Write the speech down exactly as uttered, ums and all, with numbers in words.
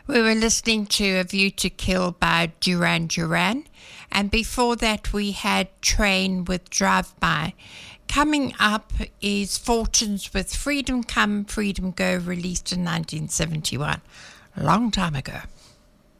We were listening to A View to Kill by Duran Duran, and before that we had Train with Drive By. Coming up is Fortunes with Freedom Come, Freedom Go, released in nineteen seventy-one, a long time ago.